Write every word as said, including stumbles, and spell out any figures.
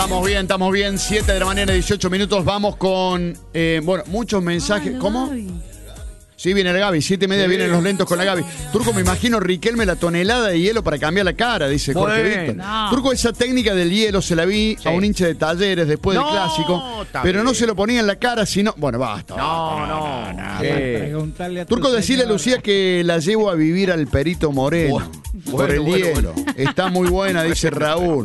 Estamos bien, estamos bien. siete de la mañana, dieciocho minutos. Vamos con, eh, bueno, muchos mensajes. Ah, ¿Cómo? Gaby. Sí, viene la Gaby. Siete y media Sí. vienen los lentos con la Gaby. Turco, me imagino, Riquelme, la tonelada de hielo para cambiar la cara, dice Muy Jorge bien. Víctor. No. Turco, esa técnica del hielo se la vi Sí. a un hincha de Talleres después No, del clásico. está Pero no bien. se lo ponía en la cara, sino. Bueno, basta. No, no. basta. Sí. Preguntarle a tu Turco, decirle a señora. Lucía que la llevo a vivir al Perito Moreno. Bueno, por el bueno, hielo. bueno. Está muy buena, dice Raúl.